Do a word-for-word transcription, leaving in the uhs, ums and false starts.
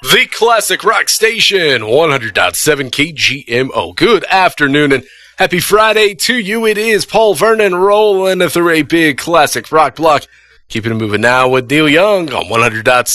The Classic Rock Station, one hundred point seven K G M O. Good afternoon and happy Friday to you. It is Paul Vernon rolling through a big classic rock block. Keeping it moving now with Neil Young on one hundred point seven.